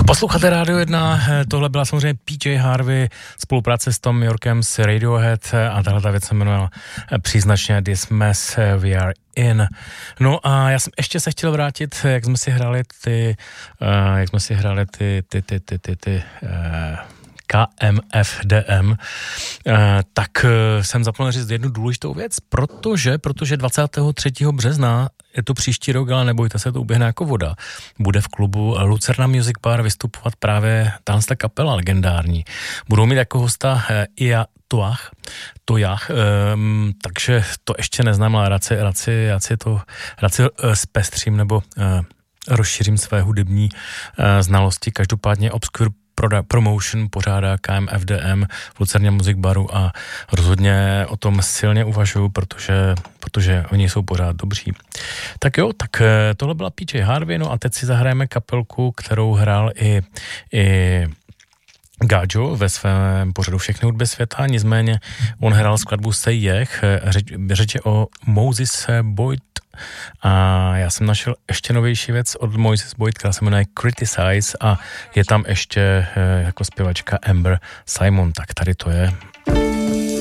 Posloucháte Rádio 1, tohle byla samozřejmě PJ Harvey, spolupráce s Tom Yorkem z Radiohead a tahle ta věc se jmenovala příznačně This Mess We Are In. No a já jsem ještě se chtěl vrátit, jak jsme si hráli ty KMFDM, tak jsem zapomněl říct jednu důležitou věc, protože 23. března, je to příští rok, ale nebojte se, to uběhne jako voda, bude v klubu Lucerna Music Bar vystupovat právě tahle kapela legendární. Budou mít jako hosta Ia Tojach, takže to ještě neznám, ale radši zpestřím nebo rozšířím své hudební znalosti. Každopádně Obscure Promotion pořádá KMFDM v Lucerně Music Baru a rozhodně o tom silně uvažuju, protože oni jsou pořád dobří. Tak jo, tak tohle byla PJ Harvey, no a teď si zahrajeme kapelku, kterou hrál i Gajo ve svém pořadu Všechny hudby světa, nicméně on hrál skladbu Say Yeh, řeč je o Moses Boyd a já jsem našel ještě novější věc od Moses Boyd, která se jmenuje Criticize a je tam ještě jako zpěvačka Amber Simon, tak tady to je.